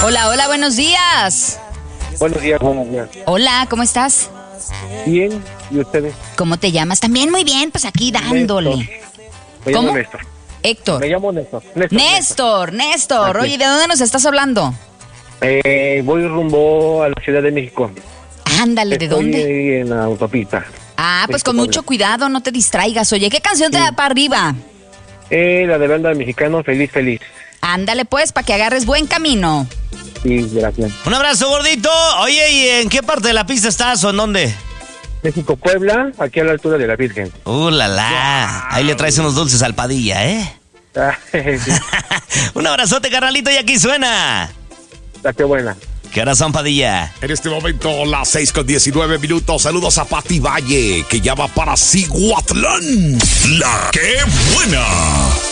Hola, hola, buenos días. Buenos días, buenos días. Hola, ¿cómo estás? Bien, ¿y ustedes? ¿Cómo te llamas? También muy bien, pues aquí dándole. Me ¿Cómo? llamo Néstor. Héctor. Me llamo Néstor. Néstor. Así Oye, es. ¿de dónde nos estás hablando? Voy rumbo a la Ciudad de México. Ándale, ¿de dónde? Estoy ahí en la autopista. Ah, pues con México, mucho cuidado, no te distraigas. Oye, ¿qué canción te da para arriba? La de banda mexicano, Feliz, Feliz. Ándale, pues, para que agarres buen camino. Sí, gracias. Un abrazo, gordito. Oye, ¿y en qué parte de la pista estás o en dónde? México, Puebla, aquí a la altura de la Virgen. La. Ahí le traes unos dulces al Padilla, ¿eh? Sí, Un abrazote, carnalito, y aquí suena. qué buena. ¿Qué horas son, Padilla? En este momento, las 6:19. Saludos a Pati Valle, que ya va para Cihuatlán. La que buena.